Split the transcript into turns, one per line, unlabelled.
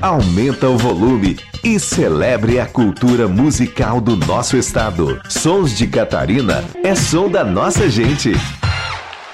Aumenta o volume e celebre a cultura musical do nosso estado. Sons de Catarina é som da nossa gente.